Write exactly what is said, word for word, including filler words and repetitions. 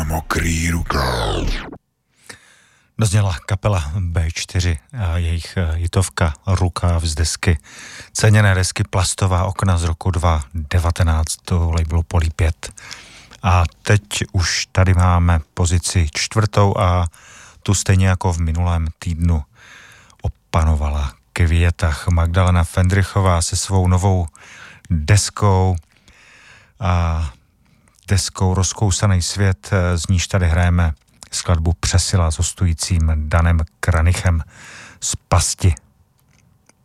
mokrý rukou. Dozněla kapela bé čtyři a jejich hitovka Rukáv z desky. Ceněné desky Plastová okna z roku dva tisíce devatenáct, to labelu Poly pět. A teď už tady máme pozici čtvrtou a tu stejně jako v minulém týdnu opanovala Květach Magdalena Fendrichová se svou novou deskou a deskou Rozkousaný svět, z níž tady hrajeme skladbu Přesila s hostujícím Danem Kranichem z Pasti.